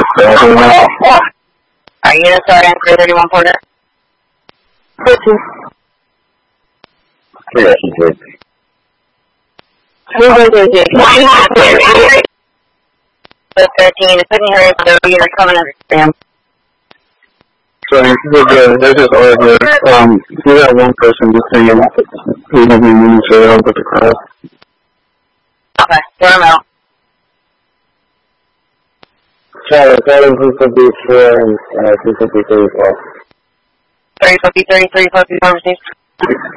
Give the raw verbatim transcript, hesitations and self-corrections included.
Are you going to start answer thirty-one Porter? fifteen. Yeah, she's good. Who's going to do it? thirteen, I couldn't hear it, so you're coming to spam. Sorry, there's just over. Um, we got one person just saying we don't need any to help with the crowd. Okay, throw them out. Charlie, call in three fifty-four and uh, three fifty-three as well. three fifty, thirty-three, fifty, conversation.